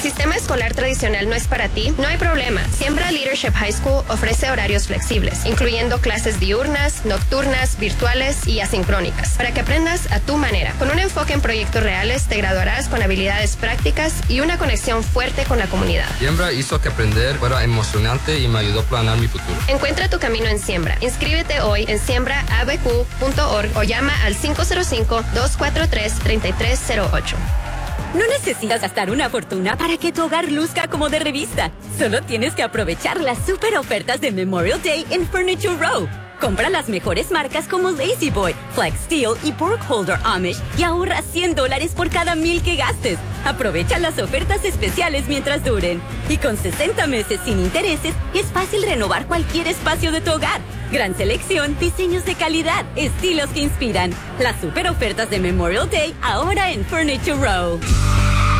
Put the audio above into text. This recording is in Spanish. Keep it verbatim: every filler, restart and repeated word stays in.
sistema escolar tradicional no es para ti, no hay problema. Siembra Leadership High School ofrece horarios flexibles, incluyendo clases diurnas, nocturnas, virtuales y asincrónicas, para que aprendas a tu manera. Con un enfoque en proyectos reales, te graduarás con habilidades prácticas y una conexión fuerte con la comunidad. Siembra hizo que aprender fuera emocionante y me ayudó a planear mi futuro. Encuentra tu camino en Siembra. Inscríbete hoy en siembra a b q punto org o llama al cinco cero cinco, dos cuatro tres, tres tres cero ocho. No necesitas gastar una fortuna para que tu hogar luzca como de revista. Solo tienes que aprovechar las super ofertas de Memorial Day en Furniture Row. Compra las mejores marcas como Lazy Boy, Flex Steel y Burkholder Amish y ahorra cien dólares por cada mil que gastes. Aprovecha las ofertas especiales mientras duren. Y con sesenta meses sin intereses, es fácil renovar cualquier espacio de tu hogar. Gran selección, diseños de calidad, estilos que inspiran. Las super ofertas de Memorial Day ahora en Furniture Row.